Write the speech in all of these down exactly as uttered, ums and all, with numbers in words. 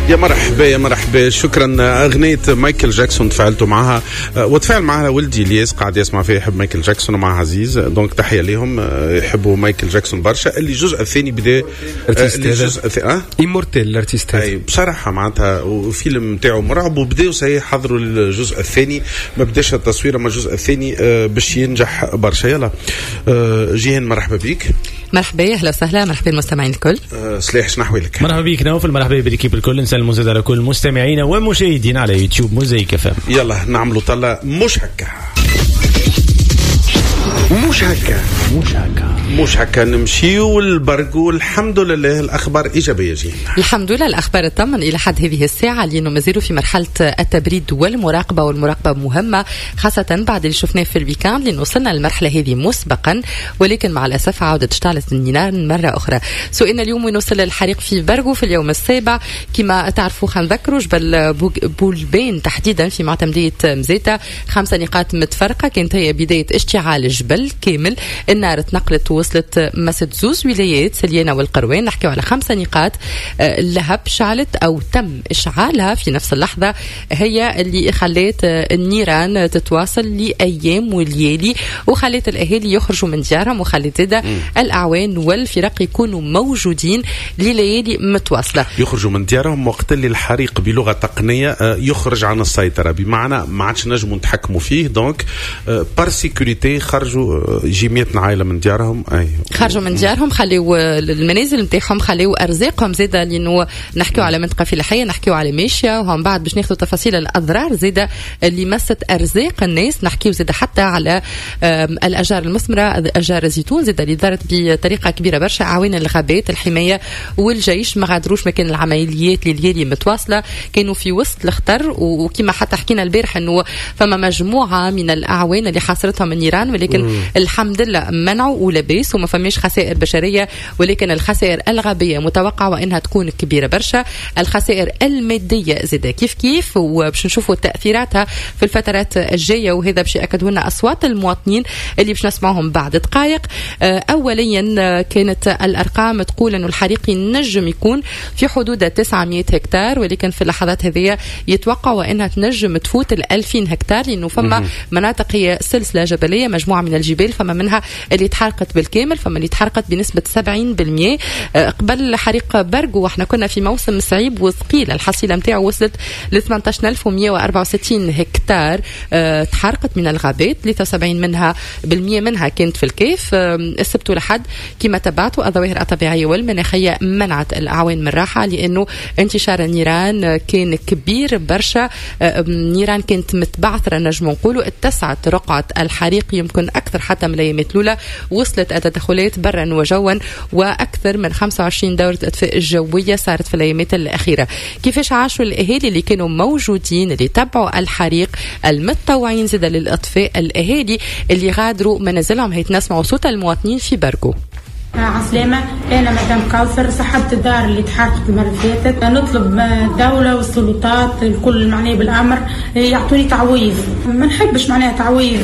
يا مرحبا يا مرحبا. شكرا. أغنية مايكل جاكسون تفاعلتوا معها وتفاعل معها ولدي الياس قاعد يسمع فيه يحب مايكل جاكسون ومع عزيز، دونك تحية ليهم يحبوا مايكل جاكسون برشا. اللي الجزء الثاني بدا الجزء الثاني إيمورتيل الارتيست هاي بصراحة معناتها وفيلم تاعو مرعب وبداو صحيح حضروا الجزء الثاني، ما بداش التصوير ما الجزء الثاني باش ينجح برشا. يلا جيهان مرحبا بيك. مرحبا اهلا وسهلا. مرحبا المستمعين الكل. سلاح شنو احوالك؟ مرحبا بيك نوفل. مرحبا بالكيب الكل. نسلم زاد على كل مستمعينا ومشاهدينا على يوتيوب موزايك اف ام. يلا نعملوا طلة مش هكا مش هكا مش هكا مش هكا نمشيو البرقو. الحمد لله الأخبار إيجابية جينا. الحمد لله الأخبار تطمن إلى حد هذه الساعة، لأنه مازالوا في مرحلة التبريد والمراقبة، والمراقبة مهمة خاصة بعد اللي شفناه في الويكاند، لأنه وصلنا المرحلة هذه مسبقا، ولكن مع الأسف عودة اشتعلت النيران مرة أخرى. سئلنا اليوم وين وصل الحريق في برقو في اليوم السابع. كما تعرفوا خلينا نذكروا جبل بولبين تحديدا في معتمدية مزيتة، خمسة نقاط متفرقة كانت هي بداية اشتعال الجبل كامل. النار تنقلت وصلت مسد زوز ولايات سليانة والقروان، نحكيو على خمسة نقاط اللهب شعلت أو تم إشعالها في نفس اللحظة، هي اللي خلت النيران تتواصل لأيام وليالي، وخلت الأهالي يخرجوا من ديارهم، وخلت زادة الأعوان والفرق يكونوا موجودين لليالي متواصلة. يخرجوا من ديارهم وقت اللي الحريق بلغة تقنية يخرج عن السيطرة، بمعنى ما عادش نجموا نتحكموا فيه، دونك بار سيكوريتي خرجوا يجي مئة عائلة من ديارهم. أي. خرجوا من ديارهم، خليوا المنازل نتاعهم، خليوا أرزاقهم زادة، لأنه نحكيو على منطقة فلاحية، نحكيو على ماشية، وهم بعد باش ناخذوا تفاصيل الأضرار زادة اللي مست أرزاق الناس. نحكيو زادة حتى على الأشجار المثمرة، أشجار الزيتون زادة اللي ضرت بطريقة كبيرة برشا. عوين الغابات، الحماية والجيش ما غادروش مكان العمليات الليالي متواصلة، كانوا في وسط الخطر. وكما حتى حكينا البارح انه فما مجموعة من الأعوان اللي حاصرتهم النيران، ولكن مم. الحمد لله منعوا ولباس وما فماش خسائر بشرية، ولكن الخسائر الغابية متوقعة وإنها تكون كبيرة برشا. الخسائر المادية زادة كيف كيف، وباش نشوفوا تأثيراتها في الفترات الجاية، وهذا باش يأكدوا لنا أصوات المواطنين اللي باش نسمعهم بعد دقائق. أوليا كانت الأرقام تقول أنه الحريق ينجم يكون في حدود تسعمائة هكتار، ولكن في اللحظات هذه يتوقعوا أنها تنجم تفوت الألفين هكتار، لأنه فما مناطق هي سلسلة جبلية، مجموعة من الجبال، فما منها اللي تحرقت بالكامل، فما اللي تحرقت بنسبة سبعين بالمئة. قبل حريق برقو واحنا كنا في موسم صعيب وثقيل، الحصيلة متاعه وصلت ل ثمانية عشر ألف ومئة وأربعة وستين هكتار تحرقت من الغابات، ثلاثة وسبعين منها بالمئة منها كانت في الكيف. السبت والأحد كما تبعتوا الظواهر الطبيعية والمناخية منعت الأعوان من راحة، لأنه انتشار النيران كان كبير برشا. نيران كانت متبعثرة نجم نقولوا، اتسعت رقعة الحريق يمكن أكثر حتى من الأيامات الأولى، وصلت التدخلات برا وجوا، وأكثر من خمسة وعشرين دورة إطفاء الجوية صارت في الأيامات الأخيرة. كيفاش عاشوا الأهالي اللي كانوا موجودين اللي تبعوا الحريق، المتطوعين زادة للإطفاء، الأهالي اللي غادروا منازلهم؟ هيتنسمعوا صوت المواطنين في برقو. عسلامة، أنا مدام كوثر صاحبة الدار اللي تحرقت المرة اللي فاتت. نطلب الدولة والسلطات الكل معناه بالأمر يعطوني تعويض. ما نحبش معناه تعويض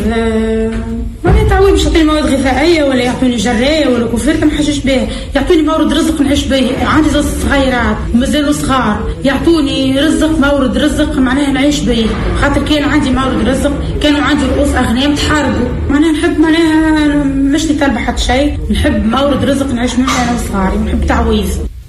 معناه تعويض مش يعطوني مواد غذائية ولا يعطوني جراية ولا كفرت، ما حاجش به. يعطوني مورد رزق نعيش به، عندي زوج صغيرات مازالوا صغار، يعطوني رزق مورد رزق معناه نعيش به، خاطر كان عندي مورد رزق، كانوا عندي رؤوس أغنام تحاربوا. معناه نحب معناها مش نطلب حتى شيء، نحب مورد رزق نعيش منه أنا وصغاري، نحب تعويض.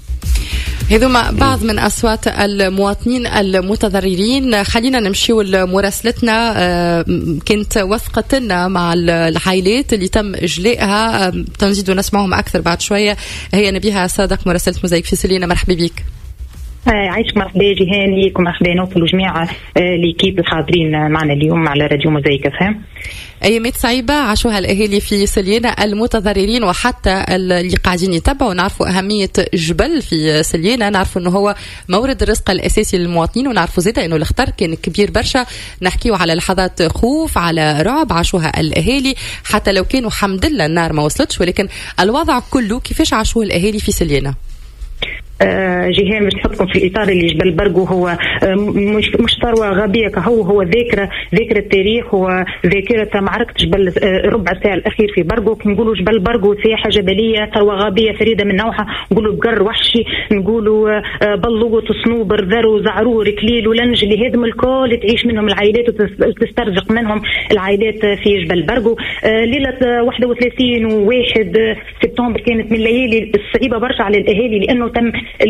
هذوما بعض من أصوات المواطنين المتضررين. خلينا نمشيو لمراسلتنا، كنت وثقت لنا مع العائلات اللي تم إجلائها، تنزيد ونسمعهم أكثر بعد شوية. هي نبيها صادق مراسلة موزايك في سلينا، مرحبا بيك. عايش مرحبا جيهان ليكم، مرحبا نوفل وجميع ليكيب الحاضرين معنا اليوم على راديو موزايك فهم. أيامات صعيبة عاشوها الأهالي في سليانة المتضررين وحتى اللي قاعدين يتبعوا. نعرفوا أهمية جبل في سليانة، نعرفوا أنه هو مورد الرزق الأساسي للمواطنين، ونعرفوا زيادة أنه الخطر كان كبير برشا. نحكيوا على لحظات خوف، على رعب عاشوها الأهالي، حتى لو كانوا حمد لله النار ما وصلتش، ولكن الوضع كله كيفاش عاشوه الأهالي في سليانة؟ جهان باش نحطكم في الإطار اللي جبل برقو هو مش مش ثروة غبية كهو، هو ذاكرة ذاكرة التاريخ، هو ذاكرة معركة جبل ربع ساعة الأخير في برقو. نقولوا جبل برقو سياحة جبلية ثروة غابية فريدة من نوعها، نقولوا بقر وحشي، نقولوا بلوط صنوبر ذرو زعرور كليل ولنج، اللي هذم الكل تعيش منهم العائلات وتسترزق منهم العائلات في جبل برقو. ليلة واحد وثلاثين وواحد سبتمبر كانت من الليالي الصعيبة برشا على الأهالي، لأنه تم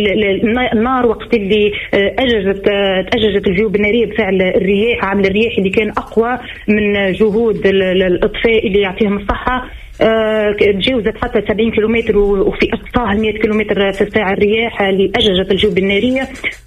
النار وقت اللي أججت أججت الجيوب النارية بفعل الرياح، عامل الرياح اللي كان أقوى من جهود الإطفاء اللي يعطيهم الصحة. تجاوزت حتى سبعين كيلومتر وفي أقصاها مئة كيلومتر في الساعة الرياح اللي أججت الجيوب النارية.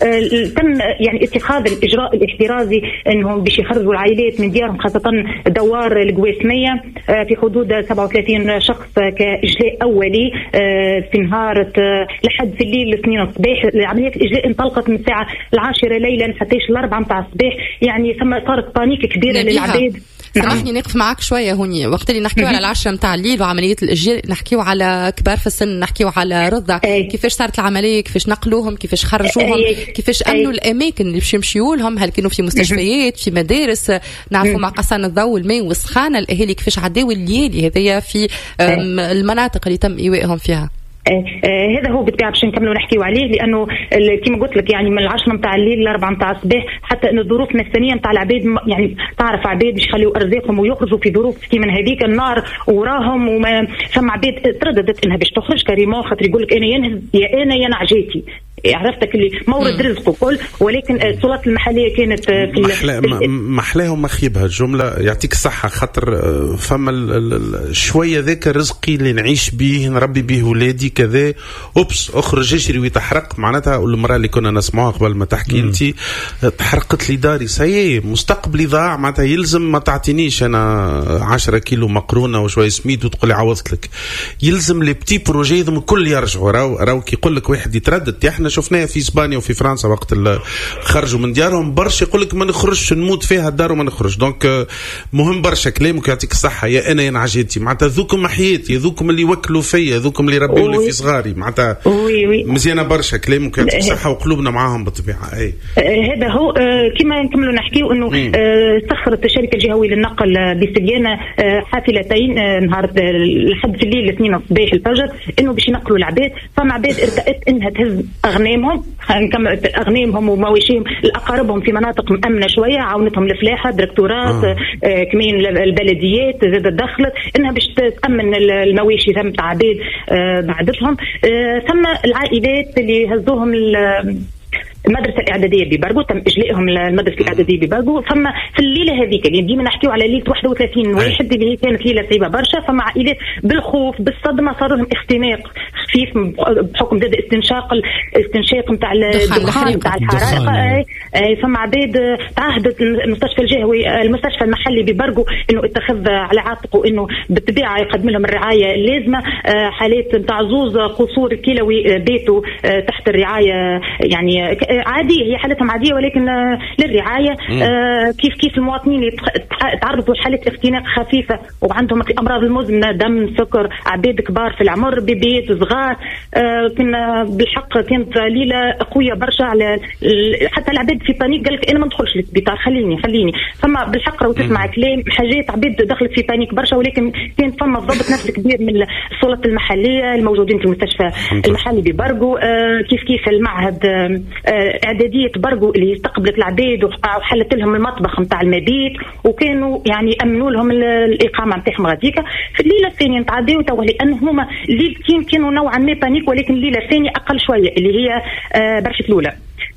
تم يعني اتخاذ الإجراء الاحترازي أنهم باش يخرجوا العائلات من ديارهم، خاصة دوار القواسمية في حدود سبعة وثلاثين شخص كإجلاء أولي في نهار لحد في الليل الاثنين الصباح. عملية الإجلاء انطلقت من الساعة العاشرة ليلا حتى الأربعة متاع الصباح، يعني ثم صارت بانيك كبيرة للعباد. سامحني نقف معك شويه هوني، وقت اللي نحكيو على العشرة متاع الليل وعمليه الاجلاء نحكيو على كبار في السن، نحكيو على رضع، كيفاش صارت العمليه، كيفاش نقلوهم، كيفاش خرجوهم، كيفاش امنوا الاماكن اللي باش يمشيوا لهم، هل كانوا في مستشفيات في مدارس، نعرفوا مع قصان الضوء والماء والسخانه الاهالي كيفاش عداوا الليالي هذيا في المناطق اللي تم ايوائهم فيها. آه هذا هو بالطبع باش نكملوا نحكيوا عليه، لانه كما قلت لك يعني من العشرة متاع الليل لأربعة متاع الصباح، حتى ان الظروف النفسيه متاع العباد يعني تعرف عباد باش يخليوا ارزاقهم ويخرجوا في ظروف كيما هذيك، النار وراهم، وما فما عباد ترددت انها باش تخرج كريمون خاطر يقول لك انا ينهز يا انا يا نعجاتي، عرفتك اللي مورد رزقه كل، ولكن السلطات المحليه كانت في محلا محلاهم مخيبها الجمله يعطيك الصحه، خاطر فما شويه ذاك رزقي اللي نعيش به نربي به ولادي كذا، اوبس اخرج اجري ويتحرق. معناتها المراه اللي كنا نسمعوها قبل ما تحكي انت تحرقت لي داري سي مستقبلي ضاع، معناتها يلزم ما تعطينيش انا عشرة كيلو مقرونه وشويه سميد وتقول لي عوضت لك، يلزم لي بتي بروجي ذم الكل يرجعوا. راو راو كي يقول لك واحد يتردد، احنا شفناها في اسبانيا وفي فرنسا وقت اللي خرجوا من ديارهم برشا يقول لك ما نخرجش نموت فيها الدار وما نخرج. دونك مهم برشا كلامك يعطيك الصحه، يا انا يا نعجتي، معناتها ذوكم حياتي، ذوكم اللي وكلوا فيا، ذوكم اللي ربيوا لي في صغاري، معناتها مزيانه برشا كلامك يعطيك الصحه وقلوبنا معاهم بالطبيعه. اي هذا هو كما نكملوا نحكيو انه سخرت الشركه الجهويه للنقل بسليانه حافلتين نهار لحد في الليل الاثنين الصباح الفجر انه باش ينقلوا العباد، فما عباد ارتأت انها تهز اغنامهم اغنامهم ومواشيهم لاقاربهم في مناطق مأمنه شويه، عاونتهم الفلاحه دكتورات آه. آه كمان البلديات زادت دخلت انها باش تامن المواشي ثم تاع عباد آه بعدتهم. آه ثم العائلات اللي هزوهم المدرسة الإعدادية ببرقو تم إجلائهم المدرسة الإعدادية ببرقو. فما في الليلة هذيك اللي ديما نحكيو على ليلة واحد وثلاثين واحد اللي كانت ليلة صعيبة برشا، فما عائلات بالخوف بالصدمة صار لهم اختناق خفيف بحكم زاد استنشاق الاستنشاق نتاع الدخان نتاع الحرائق. فما عباد تعهدت المستشفى الجهوي المستشفى المحلي ببرقو إنه اتخذ على عاتقه إنه بالطبيعة يقدم لهم الرعاية اللازمة. حالات نتاع زوز قصور كلوي بيته تحت الرعاية يعني عادية، هي حالتهم عادية ولكن للرعاية. آه كيف كيف المواطنين تعرضوا لحالة اختناق خفيفة وعندهم الأمراض المزمنة دم سكر، عباد كبار في العمر بيبيت صغار. آه كنا بالحق كانت ليلة قوية برشا على حتى العباد في بانيك، قال لك أنا ما ندخلش للسبيطار خليني خليني فما بالحق لو تسمع كلام حاجات عباد دخلت في بانيك برشا، ولكن كان فما ضبط نفس كبير من السلطات المحلية الموجودين في المستشفى المحلي ببرقو. آه كيف كيف المعهد آه اعداديه برقو اللي استقبلت العباد وحلت لهم المطبخ نتاع المبيت وكانوا يعني امنوا لهم الاقامه نتاعهم غاديك. في الليله الثانيه نتعداو تو لان هما ليلتين كانوا نوعا ما بانيك، ولكن الليله الثانيه اقل شويه اللي هي آه برشة الاولى.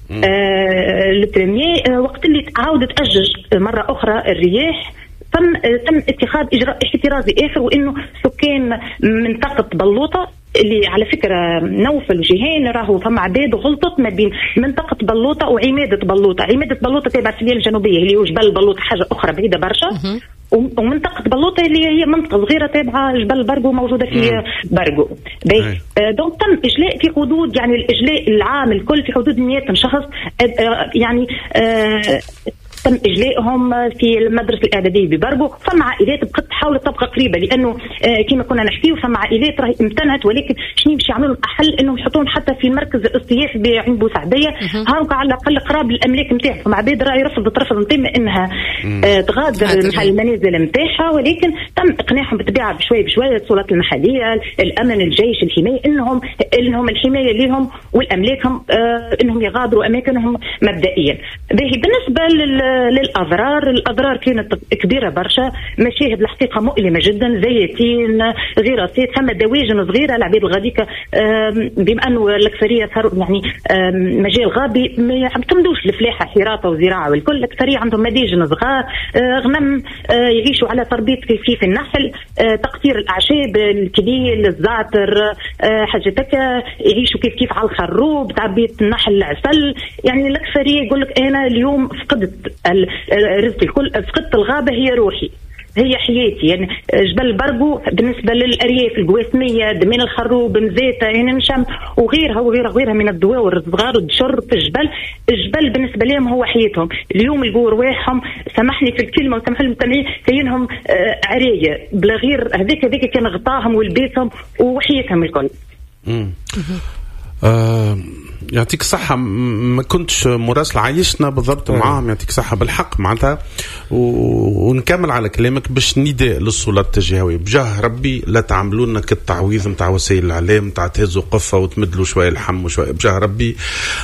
آه البريمير آه وقت اللي عاودت اجج مره اخرى الرياح تم تم اتخاذ اجراء احترازي اخر، وانه سكان منطقه بلوطه اللي على فكرة نوفل وجيهان راهو فما عباد غلطت ما بين منطقة بلوطة وعمادة بلوطة. عمادة بلوطة تابعة السلية الجنوبية اللي هو جبل بلوطة حاجة أخرى بعيدة برشا، ومنطقة بلوطة اللي هي منطقة صغيرة تابعة جبل برقو موجودة في برقو. دونك تم إجلاء في حدود يعني الإجلاء العام الكل في حدود مئة شخص. يعني تم اجلائهم في المدرسه الاعداديه ببربو. فما عائلات بقت تحاول تبقى قريبه، لانه كما كنا نحكيو فما عائلات راهي امتنعت، ولكن شنو باش يعملوا الاحل انهم يحطون حتى في مركز الاصطياف بعين بوسعديه، هاكا على الاقل قراب الاملاك نتاعهم. فما عباد راهي رفضت رفض تام انها آه تغادر المنازل نتاعها، ولكن تم اقناعهم بالطبيعه بشوي بشوي السلطات المحليه، الامن، الجيش، الحمايه، انهم انهم الحمايه لهم والاملاكهم آه انهم يغادروا اماكنهم مبدئيا. باهي بالنسبه للاضرار، الاضرار كانت كبيره برشا، مشاهد الحقيقه مؤلمه جدا، زياتين، غراسات، ثم دواجن صغيره العباد الغاديكه بما انه الاكثريه صاروا يعني مجال غابي ما يعتمدوش الفلاحه حراثه وزراعه والكل، الاكثريه عندهم مداجن صغار، غنم يعيشوا على تربيه كيف النحل، تقطير الاعشاب، الكليل، الزعتر، حاجه هكا، يعيشوا كيف كيف على الخروب، تعبيه النحل، العسل. يعني الاكثريه يقول لك انا اليوم فقدت الرزق الكل، فقدت الغابه هي روحي، هي حياتي. يعني جبل بربو بالنسبة للأرياف القواسمية، دمين الخروب، مزيتة، عين نشم وغيرها وغيرها وغيرها من الدواء الصغار والشر في الجبل. الجبل بالنسبة لهم هو حياتهم. اليوم يلقوا رواحهم، سامحني في الكلمة وسامح المستمعين، كاينهم آه عرية بلا غير هذيك هذيك كان غطاهم ولباسهم وحياتهم الكل. آه يعطيك صحة. ما كنتش مراسل عايشنا بالضبط معاهم، يعطيك صحة بالحق معناتها. ونكمل على كلامك باش نداء للسلطات التجاهوية بجاه ربي لا تعملوا لنا كالتعويض نتاع وسائل الاعلام نتاع تهزوا قفة وتمدلوا شوية الحم وشوية. بجاه ربي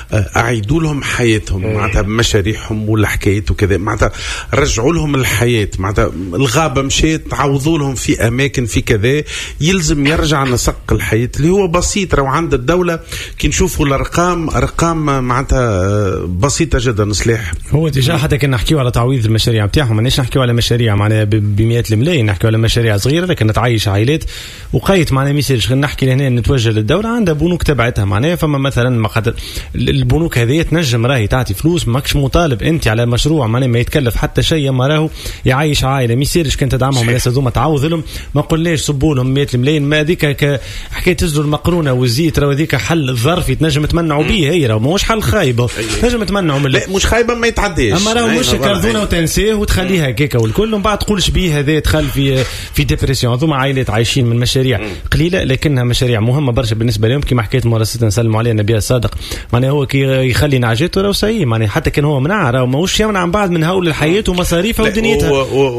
اعيدوا لهم حياتهم معناتها بمشاريعهم والحكايات وكذا، معناتها رجعوا لهم الحياة. معناتها الغابة مشيت، تعوضوا لهم في اماكن في كذا، يلزم يرجع نسق الحياة اللي هو بسيط. لو عند الدولة كي نشوفوا الارقام ارقام معناتها بسيطه جدا. صلاح هو تجاه حتى كنا نحكيو على تعويض المشاريع نتاعهم، ماناش نحكيو على مشاريع معناها بمئات الملايين، نحكيو على مشاريع صغيره لكن تعيش عائلات وقيت معناها ميساج. نحكي لهنا نتوجه للدوله عندها بنوك تبعتها معناها، فما مثلا ما خاطر البنوك هذه تنجم راهي تعطي فلوس، ماكش مطالب انت على مشروع معناها ما يتكلف حتى شيء، ما راهو يعيش عائله ميساج كنت تدعمهم الناس هذوما تعوض لهم، ما قلناش صبوا لهم مئات الملايين. ما هذيك حكايه تزلوا المقرونه والزيت راه هذيك حل ظرفي تنجم تمنعوا به، هي راه مش حل خايبه تنجم تمنعوا من لا مش خايبه ما يتعداش، اما راه مش كرذونه وتنسيه وتخليها كيكه والكل ومن بعد تقولش بيه هذا دخل في في ديبرسيون. هذوما عائلات عايشين من مشاريع قليله لكنها مشاريع مهمه برشا بالنسبه لهم. كما حكيت مرة نسلموا عليه النبي الصادق معناه هو كي يخلي نعجته راه سيء معناه، حتى كان هو منع راه ماهوش يمنع من بعد من هول الحياه ومصاريفها ودنيتها.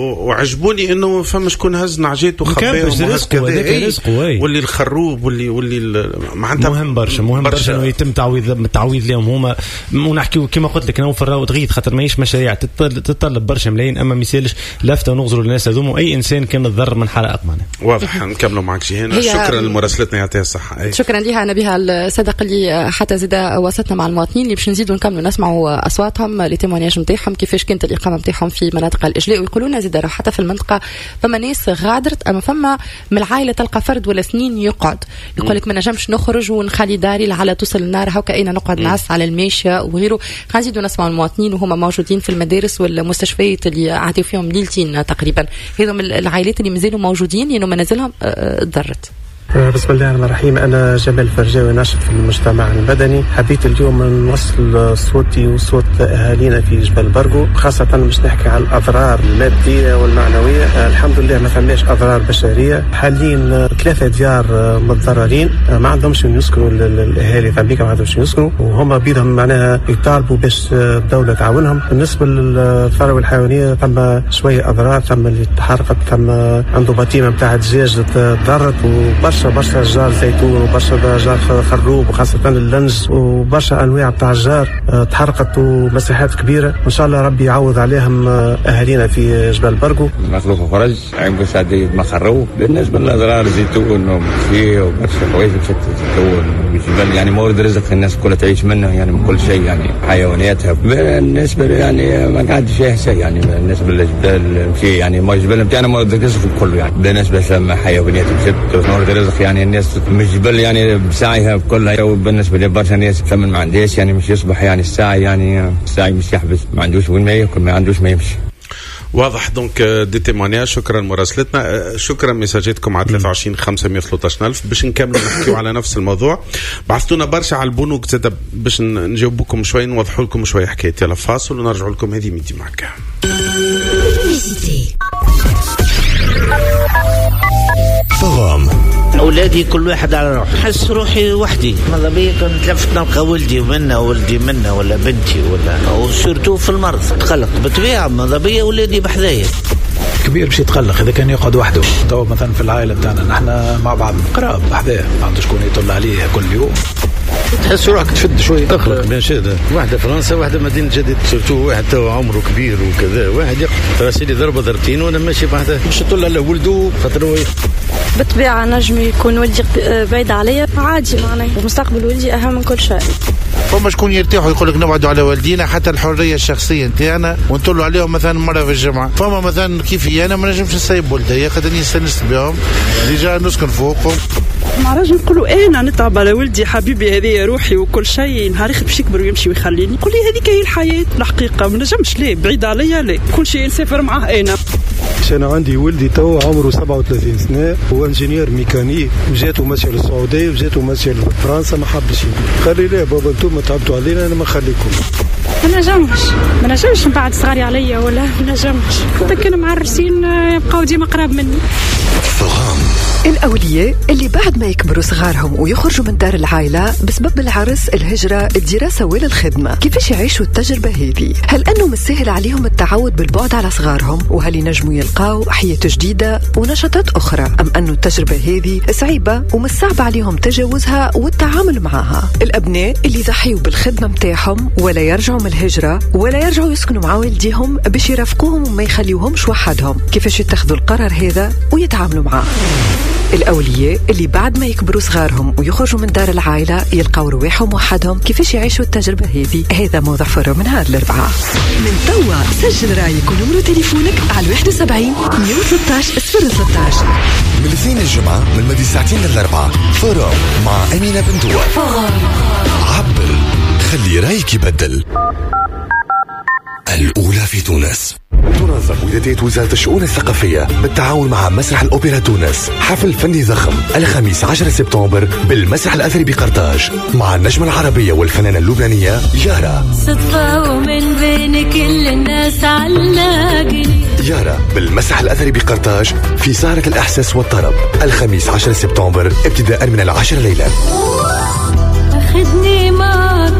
وعجبوني انه فما شكون هز نعجته وخباهم رزقه هذاك رزقه واللي الخروب واللي واللي معناتها مهم برشا مهم برشا انه يتم تعويض التعويض لهم هما. ونحكيو كما قلت لك نوفر راهو تغيد خاطر ماهيش مشاريع تتطلب برشا ملايين، اما مثالش لفته ونغزروا للناس هذوما اي انسان كان الضر من حرائق معنا. واضح. نكملوا معك جيهان. شكرا لمراسلتنا يعطيها الصحه. أي. شكرا لها نبيها الصدق اللي حتى زاد وسطنا مع المواطنين اللي باش نزيدوا نكملوا نسمعوا اصواتهم لتيمونياج نتاعهم كيفاش كانت الاقامه نتاعهم في مناطق الاجلاء، ويقولوا لنا زاد راه حتى في المنطقه فما ناس غادرت، اما فما من العائله تلقى فرد ولا سنين يقعد يقول لك ما نجمش نخرج ونخلي داري لعل توصل النار هكا اين نقعد نعس على الماشيه وغيره. نزيدوا نسمعوا المواطنين وهم موجودين في المدارس والمستشفيات اللي عادوا فيهم ليلتين تقريبا، هذوم العائلات اللي مازالوا موجودين لانه منازلهم تضرت. بسم الله الرحمن الرحيم. أنا جمال فرجاوي ناشط في المجتمع المدني. حبيت اليوم نوصل صوتي وصوت أهالينا في جبل برقو، خاصة مش نحكي على الأضرار المادية والمعنوية. الحمد لله ما فماش أضرار بشرية. حاليا ثلاثة ديار متضررين ما عندهمش يسكنوا، الأهالي فاميكا ما عندهمش يسكنوا وهم بيدهم معناها يطالبوا باش الدولة تعاونهم. بالنسبة للثروة الحيوانية ثم شوية أضرار، ثم اللي تحرقت، ثم عنده بطيمة متاع دجاج تضرت، وبرشا برشا أشجار زيتون وبرشا أشجار خروب وخاصة اللنج وبرشا أنواع بتاع أشجار تحرقت ومساحات كبيرة. إن شاء الله ربي يعوض عليهم أهالينا في جبل برقو. مخلوق فرج عين بوسعدية مخروب. بالنسبة للأضرار زيتون وفيه وبرشا حوايج بشتى زيتون وجبل يعني مورد رزق الناس كلها تعيش منه يعني من كل شيء يعني حيواناتها. بالنسبة يعني ما قاعد فيها شيء يعني بالنسبة للجبال مشي يعني ما الجبال بتاعنا مورد رزق كله يعني. بالنسبة لما حيوانات بشتى مورد رزق يعني الناس مش جبل يعني بساعيها بكلها. وبالنسبة لبرشا ناس كمان ما عندهاش يعني مش يصبح يعني الساعي يعني الساعي مش يحبس ما عندوش وين ما ياكل ما عندوش ما يمشي. واضح. دونك دي تيمونياج. شكرا مراسلتنا، شكرا مساجاتكم على ثلاثة وعشرين خمسمية وثلاثة عشر ألف. باش نكملوا نحكيو على نفس الموضوع. بعثتونا برشا على البنوك زاد باش نجاوبكم شوي، نوضحوا لكم شوي حكاية. يلا فاصل ونرجع لكم. هذه ميدي معك. فغام أولادي كل واحد على روح، حس روحي وحدي. ماذا بيا كنت لفت نلقى ولدي منا ولدي منا ولا بنتي ولا وسورتو في المرض تقلق بطبيعة. ماذا بيا ولادي بحذايا كبير باش يتقلق إذا كان يقعد وحده. تو مثلا في العائلة بتاعنا نحن مع بعض قراب بحذايا، ما عنده شكون يطلع عليه كل يوم. تحس روحك تفد شوي تخلق بين شهدة واحدة فرنسا واحدة مدينة جديد. سورتو واحد تو عمره كبير وكذا، واحد يقف راسيلي ضربة ضربتين وانا ماشي بعدها مش يطلع على ولده خاطر هو بالطبيعة نجم يكون ولدي بعيد عليا عادي، معناه مستقبل ولدي أهم من كل شيء. فما شكون يرتاح ويقول لك نبعدوا على والدينا حتى الحرية الشخصية نتاعنا ونطلوا عليهم مثلا مرة في الجمعة. فما مثلا كيفي أنا ما نجمش نسيب ولدي خاطرني نستانس بهم ديجا نسكن فوقهم. مع راجل نقولوا انا نتعب على ولدي حبيبي هذه روحي وكل شيء، نهار يخرب باش يكبر ويمشي ويخليني نقول لي هذيك هي الحياه. الحقيقه ما نجمش ليه بعيد عليا ليه كل شيء نسافر معاه انا. انا عندي ولدي تو عمره سبعة وثلاثين سنه، هو انجينير ميكانيك وجاته ماشي للسعوديه وجاته ماشي لفرنسا، ما حبش خلي ليه بابا انتم تعبتوا علينا انا ما خليكم. ما نجمش ما نجمش نبعد صغاري عليا ولا ما نجمش. كان معرسين يبقاو ديما قراب مني. فغام الأولياء اللي بعد ما يكبروا صغارهم ويخرجوا من دار العائلة بسبب العرس، الهجرة، الدراسة ولا الخدمة، كيفاش يعيشوا التجربة هذه؟ هل أنه مسهل عليهم التعود بالبعد على صغارهم؟ وهل ينجموا يلقاو حياة جديدة ونشاطات أخرى؟ أم أنه التجربة هذه صعيبة ومش صعب عليهم تجاوزها والتعامل معها؟ الأبناء اللي ضحيوا بالخدمة متاعهم ولا يرجعوا من الهجرة ولا يرجعوا يسكنوا مع والديهم باش يرافقوهم وما يخليوهمش وحدهم، كيفاش يتخذوا القرار هذا ويتعاملوا معاه؟ الأولياء اللي بعد ما يكبروا صغارهم ويخرجوا من دار العائلة يلقاو رواحهم وحدهم، كيفاش يعيشوا التجربة هذه؟ هذا موضوع فرو من نهار الأربعاء. من توا سجل رايك ونمرو تليفونك على واحد وسبعين مية وثلاثة عشر صفر ثلاثة عشر. من الاثنين الجمعة من مدي ساعتين للأربعة فرو مع أمينة بنتوا. عبر خلي رايك يبدل. الأولى في تونس. تنظم ولاية وزارة الشؤون الثقافية بالتعاون مع مسرح الأوبرا تونس حفل فني ضخم الخميس عشرة سبتمبر بالمسرح الأثري بقرطاج مع النجمة العربية والفنانة اللبنانية يارا. صدفة ومن بين كل الناس علاقني. يارا بالمسرح الأثري بقرطاج في سهرة الإحساس والطرب الخميس عشرة سبتمبر ابتداء من العاشرة ليلا. أخذني معك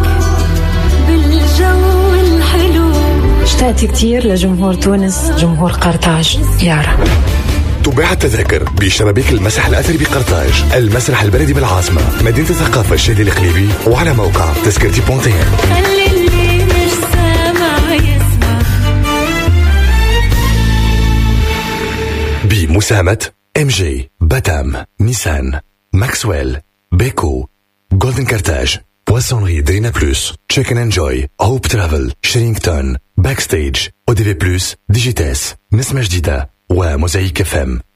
بالجو الحلو. اشتقت كتير لجمهور تونس، جمهور قرطاج. يارا. تباع التذاكر بشبابيك المسرح الأثري بقرطاج، المسرح البلدي بالعاصمة، مدينة الثقافة الشادي الإقليمي، وعلى موقع تذكرتي بونتين. خلي اللي مش سامع يسمع. بمساهمة ام جي، باتام، نيسان، ماكسويل، بيكو، جولدن كارتاج، بواسونري درينا بلوس، تشيكن انجوي، هوب ترافل، شرينغتون، باك ستيج، او دي في بلوس، ديجيتاس، نسمة جديدة وموزايك اف ام.